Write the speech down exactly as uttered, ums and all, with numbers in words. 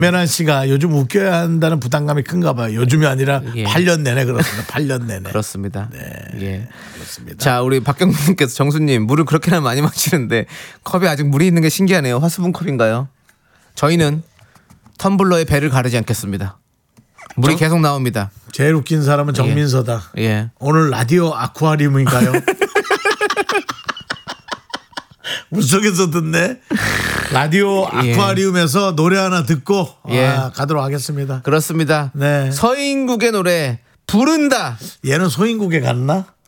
면한 씨가 요즘 웃겨야 한다는 부담감이 큰가 봐요. 요즘이 아니라 예. 팔 년 내내 그렇습니다. 팔 년 내내. 그렇습니다. 네. 예. 그렇습니다. 자, 우리 박경님께서 정수님 물을 그렇게나 많이 마시는데 컵에 아직 물이 있는 게 신기하네요. 화수분 컵인가요? 저희는 텀블러에 배를 가르지 않겠습니다. 물이 정- 계속 나옵니다. 제일 웃긴 사람은 정민서다. 예. 오늘 라디오 아쿠아리움인가요? 물속에서 듣네. 라디오 예. 아쿠아리움에서 노래 하나 듣고 예. 아, 가도록 하겠습니다. 그렇습니다. 네. 서인국의 노래 부른다. 얘는 소인국에 갔나?